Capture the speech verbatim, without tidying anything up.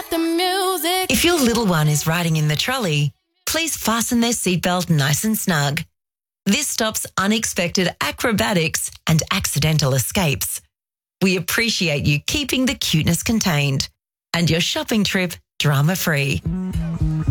like the music. If your little one is riding in the trolley, please fasten their seatbelt nice and snug. This stops unexpected acrobatics and accidental escapes. We appreciate you keeping the cuteness contained and your shopping trip drama-free.